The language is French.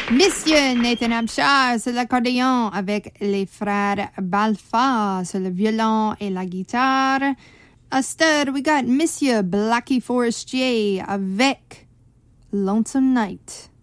Monsieur Nathan Abshar sur l'accordéon avec les frères Balfa sur le violon et la guitare. A stud, we got Monsieur Blackie Forestier avec Lonesome Night.